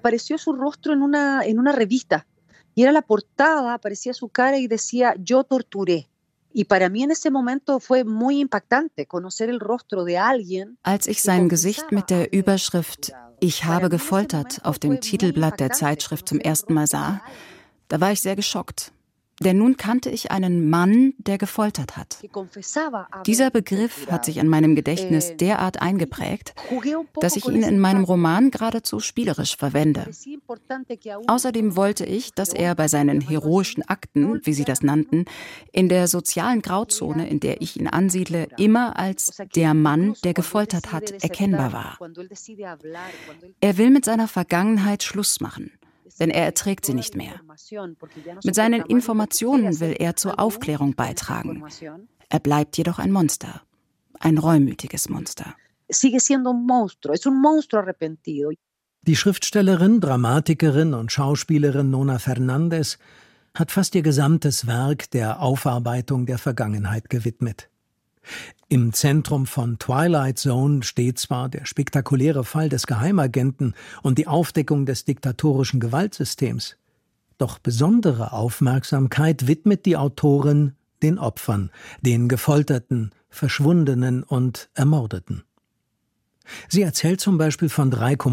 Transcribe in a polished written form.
apareció su rostro en una revista. Y era la portada, aparecía su cara y decía, yo torturé. Y para mí en ese momento fue muy impactante conocer el rostro de alguien. Als ich sein Gesicht mit der Überschrift »Ich habe gefoltert« auf dem Titelblatt der Zeitschrift zum ersten Mal sah, da war ich sehr geschockt. Denn nun kannte ich einen Mann, der gefoltert hat. Dieser Begriff hat sich in meinem Gedächtnis derart eingeprägt, dass ich ihn in meinem Roman geradezu spielerisch verwende. Außerdem wollte ich, dass er bei seinen heroischen Akten, wie sie das nannten, in der sozialen Grauzone, in der ich ihn ansiedle, immer als der Mann, der gefoltert hat, erkennbar war. Er will mit seiner Vergangenheit Schluss machen. Denn er erträgt sie nicht mehr. Mit seinen Informationen will er zur Aufklärung beitragen. Er bleibt jedoch ein Monster, ein reumütiges Monster. Die Schriftstellerin, Dramatikerin und Schauspielerin Nona Fernández hat fast ihr gesamtes Werk der Aufarbeitung der Vergangenheit gewidmet. Im Zentrum von Twilight Zone steht zwar der spektakuläre Fall des Geheimagenten und die Aufdeckung des diktatorischen Gewaltsystems, doch besondere Aufmerksamkeit widmet die Autorin den Opfern, den Gefolterten, Verschwundenen und Ermordeten. Sie erzählt zum Beispiel von 3